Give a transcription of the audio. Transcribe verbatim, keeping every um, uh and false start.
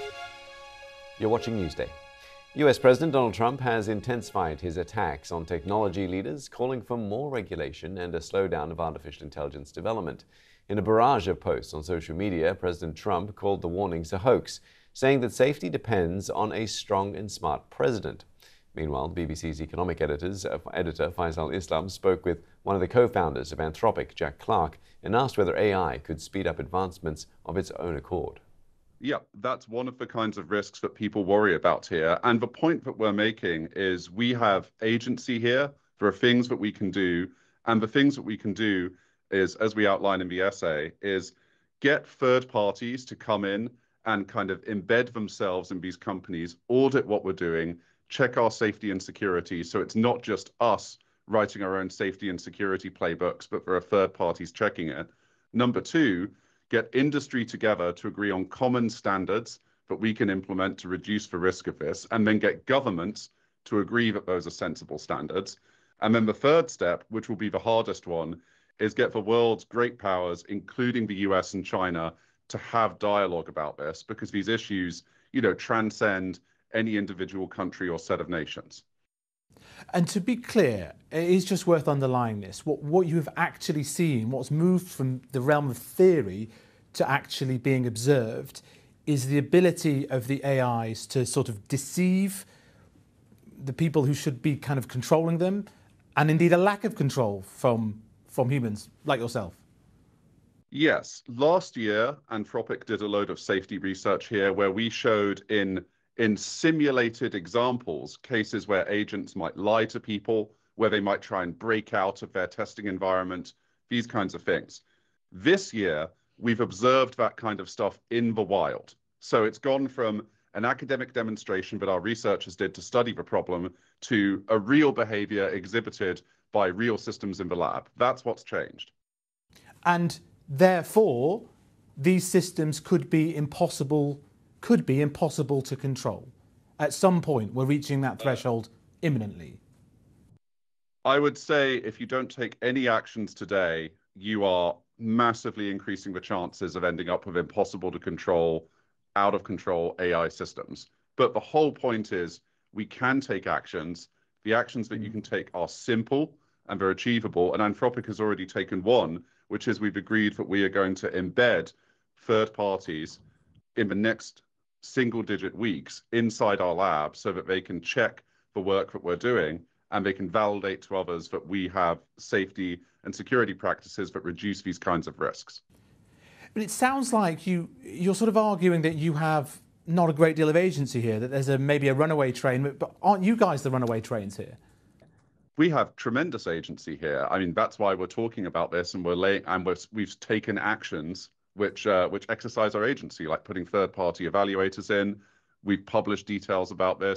You're watching Newsday. U S President Donald Trump has intensified his attacks on technology leaders, calling for more regulation and a slowdown of artificial intelligence development. In a barrage of posts on social media, President Trump called the warnings a hoax, saying that safety depends on a strong and smart president. Meanwhile, B B C's economic editors, uh, editor Faisal Islam spoke with one of the co-founders of Anthropic, Jack Clark, and asked whether A I could speed up advancements of its own accord. Yeah, that's one of the kinds of risks that people worry about here. And the point that we're making is we have agency here. There are things that we can do. And the things that we can do is, as we outline in the essay, is get third parties to come in and kind of embed themselves in these companies, audit what we're doing, check our safety and security. So it's not just us writing our own safety and security playbooks, but there are third parties checking it. Number two, get industry together to agree on common standards that we can implement to reduce the risk of this, and then get governments to agree that those are sensible standards. And then the third step, which will be the hardest one, is get the world's great powers, including the U S and China, to have dialogue about this, because these issues, you know, transcend any individual country or set of nations. And to be clear, it is just worth underlining this. What, what you have actually seen, what's moved from the realm of theory to actually being observed, is the ability of the A Is to sort of deceive the people who should be kind of controlling them, and indeed a lack of control from, from humans like yourself. Yes. Last year, Anthropic did a load of safety research here where we showed in in simulated examples, cases where agents might lie to people, where they might try and break out of their testing environment, these kinds of things. This year, we've observed that kind of stuff in the wild. So it's gone from an academic demonstration that our researchers did to study the problem to a real behavior exhibited by real systems in the lab. That's what's changed. And therefore, these systems could be impossible could be impossible to control. At some point, we're reaching that threshold imminently. I would say if you don't take any actions today, you are massively increasing the chances of ending up with impossible to control, out of control A I systems. But the whole point is we can take actions. The actions that you can take are simple and they're achievable. And Anthropic has already taken one, which is we've agreed that we are going to embed third parties in the next single digit weeks inside our lab so that they can check the work that we're doing and they can validate to others that we have safety and security practices that reduce these kinds of risks. But it sounds like you, you're sort of arguing that you have not a great deal of agency here, that there's a, maybe a runaway train, but aren't you guys the runaway trains here? We have tremendous agency here. I mean, that's why we're talking about this, and we're laying, and we're, we've taken actions which uh, which exercise our agency, like putting third-party evaluators in. We've published details about this.